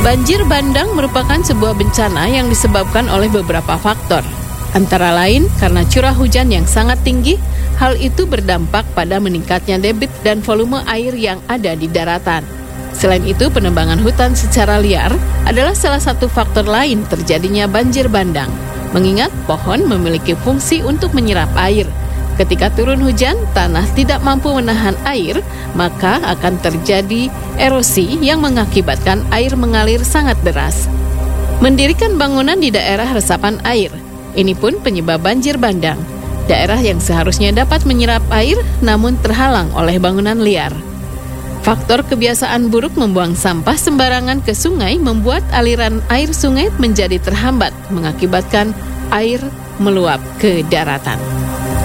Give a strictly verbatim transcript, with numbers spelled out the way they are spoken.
Banjir bandang merupakan sebuah bencana yang disebabkan oleh beberapa faktor. Antara lain karena curah hujan yang sangat tinggi, hal itu berdampak pada meningkatnya debit dan volume air yang ada di daratan. Selain itu, penebangan hutan secara liar adalah salah satu faktor lain terjadinya banjir bandang. Mengingat pohon memiliki fungsi untuk menyerap air. Ketika turun hujan, tanah tidak mampu menahan air, maka akan terjadi erosi yang mengakibatkan air mengalir sangat deras. Mendirikan bangunan di daerah resapan air, ini pun penyebab banjir bandang. Daerah yang seharusnya dapat menyerap air, namun terhalang oleh bangunan liar. Faktor kebiasaan buruk membuang sampah sembarangan ke sungai membuat aliran air sungai menjadi terhambat, mengakibatkan air meluap ke daratan.